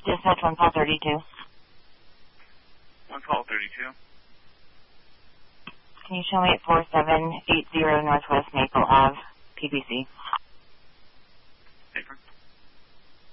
Dispatch 1 call 32. 1 call 32. Can you show me at 4780 Northwest Maple Ave, PBC?